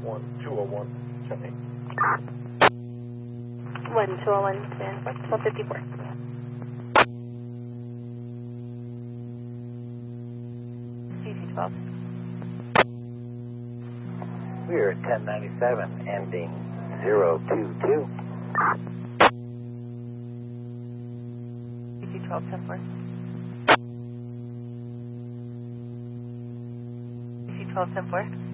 1201, check me. 1201, 1254. CC12. We are at 1097, ending 022. CC12, 10-4. CC12, 10-4.